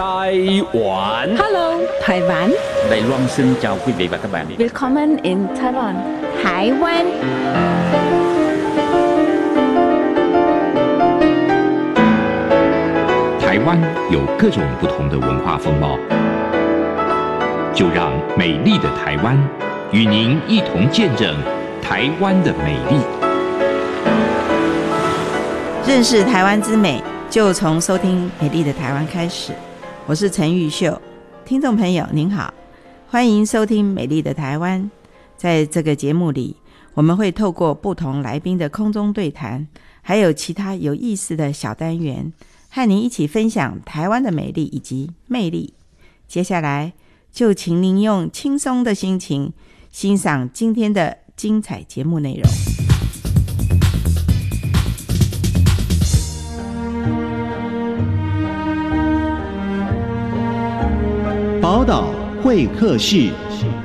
Đài Loan. Hello, Đài Loan. Đài Loan xin chào quý vị và các bạn. Willkommen in Taiwan. 台湾。 台湾有各种不同的文化风貌，就让美丽的台湾与您一同见证台湾的美丽。 认识台湾之美，就从收听美丽的台湾开始。我是陈玉秀，听众朋友您好，欢迎收听美丽的台湾。在这个节目里，我们会透过不同来宾的空中对谈，还有其他有意思的小单元，和您一起分享台湾的美丽以及魅力。接下来就请您用轻松的心情欣赏今天的精彩节目内容。 宝岛会客室，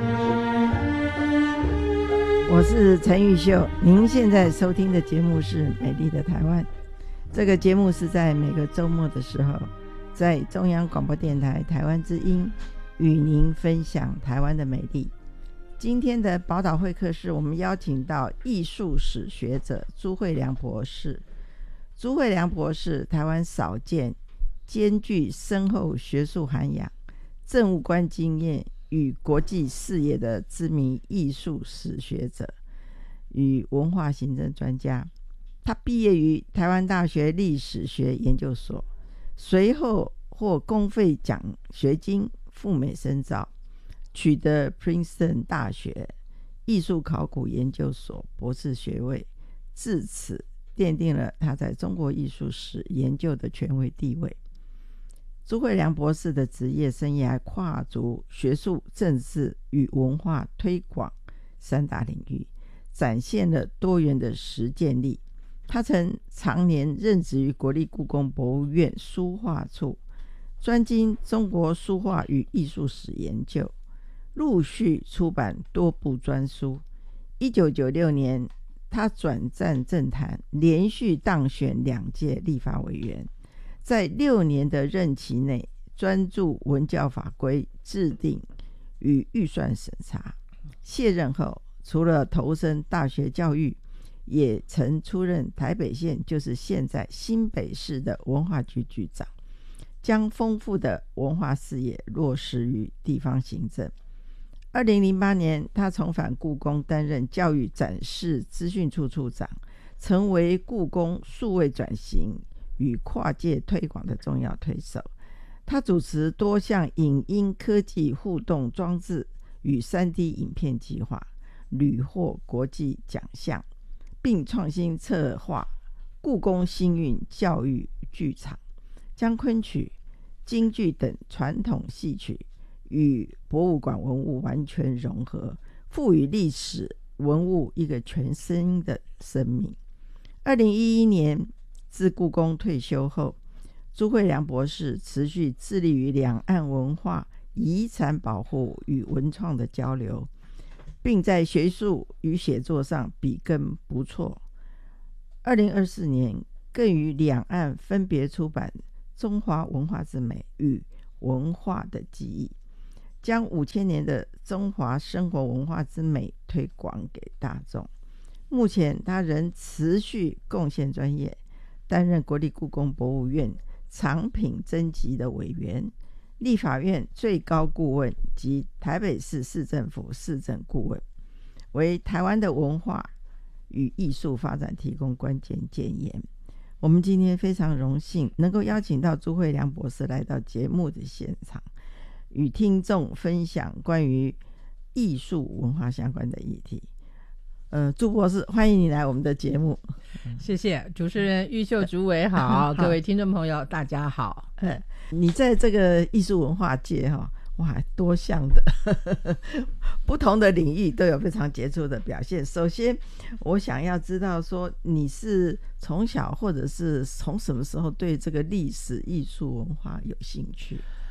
我是陈玉秀，您现在收听的节目是美丽的台湾。这个节目是在每个周末的时候，在中央广播电台台湾之音与您分享台湾的美丽。今天的宝岛会客室，我们邀请到艺术史学者朱慧良博士。朱慧良博士，台湾少见兼具深厚学术涵养、政务官经验与国际视野的知名艺术史学者与文化行政专家。他毕业于台湾大学历史学研究所，随后获公费奖学金赴美深造，取得 Princeton 大学艺术考古研究所博士学位，至此奠定了他在中国艺术史研究的权威地位。朱慧良博士的职业生涯跨足学术、政治与文化推广三大领域，展现了多元的实践力。他曾常年任职于国立故宫博物院书画处，专精中国书画与艺术史研究，陆续出版多部专书。1996年，他转战政坛，连续当选2届立法委员。在6年的任期内，专注文教法规制定与预算审查。卸任后，除了投身大学教育，也曾出任台北县，就是现在新北市的文化局局长，将丰富的文化事业落实于地方行政。2008年，他重返故宫，担任教育展示资讯处处长，成为故宫数位转型与跨界推广的重要推手。他主持多项影音科技互动装置与 3D 影片计划，屡获国际奖项，并创新策划故宫新韵教育剧场，将昆曲、京剧等传统戏曲与博物馆文物完全融合，赋予历史文物一个全新的生命。2011年自故宫退休后，朱慧良博士持续致力于两岸文化遗产保护与文创的交流，并在学术与写作上笔耕不辍。2024年更于两岸分别出版《中华文化之美》与《文化的记忆》，将5000年的中华生活文化之美推广给大众。目前他仍持续贡献专业，担任国立故宫博物院藏品征集的委员、立法院最高顾问及台北市市政府市政顾问，为台湾的文化与艺术发展提供关键建言。我们今天非常荣幸能够邀请到朱慧良博士来到节目的现场，与听众分享关于艺术文化相关的议题。朱博士，欢迎你来我们的节目。 谢谢主持人玉秀，主委好，各位听众朋友大家好。 你在这个艺术文化界哇，多项的不同的领域都有非常杰出的表现。首先我想要知道说，你是从小或者是从什么时候对这个历史艺术文化有兴趣？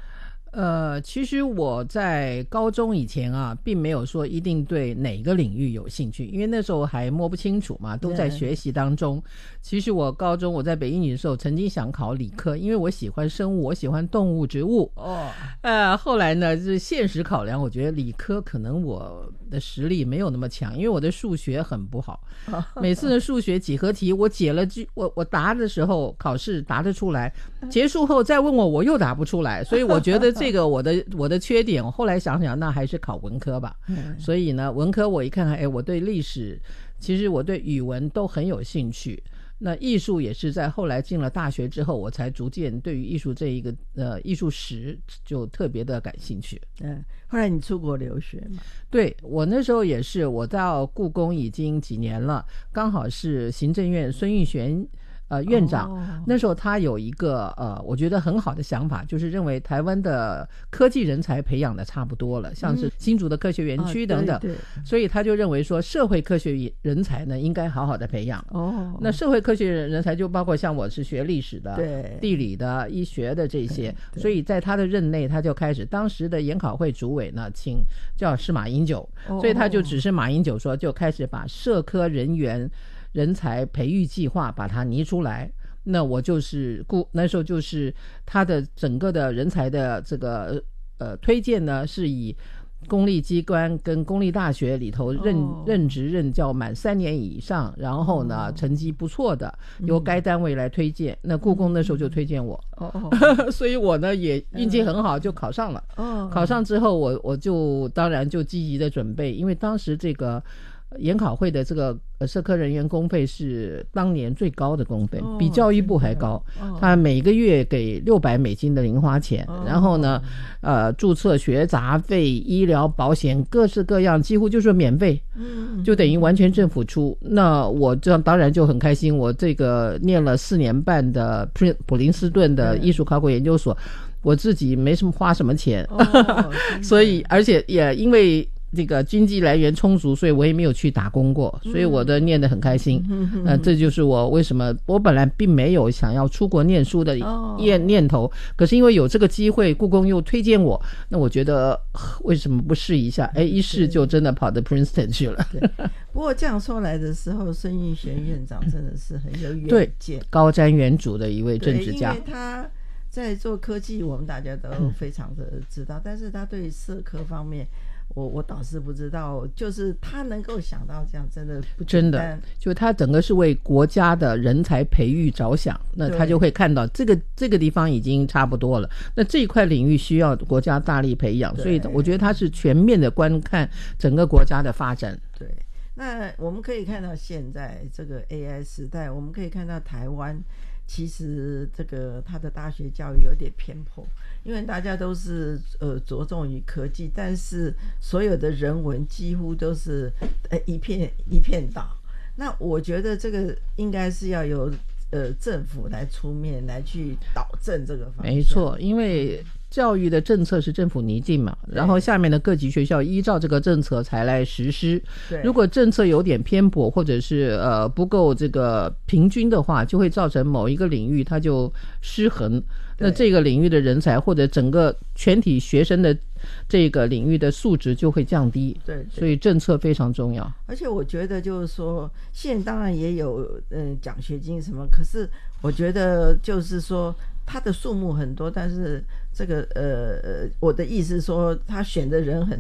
其实我在高中以前啊，并没有说一定对哪个领域有兴趣，因为那时候还摸不清楚嘛，都在学习当中。其实我高中我在北一女的时候，曾经想考理科，因为我喜欢生物，我喜欢动物、植物。后来呢，就是现实考量，我觉得理科可能我的实力没有那么强，因为我的数学很不好。每次的数学几何题，我解了我答的时候考试答得出来，结束后再问我又答不出来，所以我觉得这个我的缺点，我后来想想，那还是考文科吧。所以呢，文科我一看，我对历史，其实我对语文都很有兴趣。那艺术也是在后来进了大学之后，我才逐渐对于艺术这一个艺术史就特别的感兴趣。 后来你出国留学嘛？ 对，我那时候也是，我到故宫已经几年了，刚好是行政院孙运璇院长，那时候他有一个我觉得很好的想法，就是认为台湾的科技人才培养的差不多了，像是新竹的科学园区等等，所以他就认为说社会科学人才呢应该好好的培养。那社会科学人才就包括像我是学历史的、地理的、医学的这些，所以在他的任内，他就开始，当时的研考会主委呢请叫是马英九，所以他就只是马英九说，就开始把社科人才培育计划把它拟出来。那我就是那时候就是他的整个的人才的这个推荐呢，是以公立机关跟公立大学里头任职任教满3年以上，然后呢成绩不错的，由该单位来推荐。那故宫那时候就推荐我，所以我呢也运气很好，就考上了。考上之后我就当然就积极的准备，因为当时这个研考会的这个社科人员公费是当年最高的公费，比教育部还高。他每个月给$600的零花钱，然后呢注册学杂费、医疗保险各式各样几乎就是免费，就等于完全政府出。那我这当然就很开心，我这个念了4年半的普林斯顿的艺术考古研究所，我自己没什么花什么钱，所以而且也因为这个经济来源充足，所以我也没有去打工过，所以我的念得很开心。这就是我为什么我本来并没有想要出国念书的念头，可是因为有这个机会，故宫又推荐我，那我觉得为什么不试一下？一试就真的跑到 Princeton 去了。 不过这样说来的时候，孙运璇院长真的是很有远见， 高瞻远瞩的一位政治家。 因为他在做科技，我们大家都非常的知道，但是他对社科方面我倒是不知道，就是他能够想到这样，真的不简单。真的， 就他整个是为国家的人才培育着想，那他就会看到这个地方已经差不多了，那这一块领域需要国家大力培养，所以我觉得他是全面的观看整个国家的发展。 对，那我们可以看到现在这个 AI 时代，我们可以看到台湾其实这个他的大学教育有点偏颇，因为大家都是着重于科技，但是所有的人文几乎都是一片倒。那我觉得这个应该是要由政府来出面来去导正这个方向。 没错，因为教育的政策是政府拟定嘛，然后下面的各级学校依照这个政策才来实施。如果政策有点偏颇，或者是不够这个平均的话，就会造成某一个领域它就失衡，那这个领域的人才或者整个全体学生的这个领域的素质就会降低。 对， 所以政策非常重要。 而且我觉得就是说，现在当然也有奖学金什么，可是我觉得就是说它的数目很多，但是这个我的意思说他选的人很